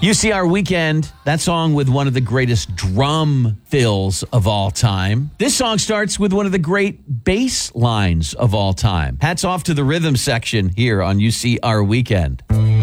UCR Weekend, that song with one of the greatest drum fills of all time. This song starts with one of the great bass lines of all time. Hats off to the rhythm section here on UCR Weekend.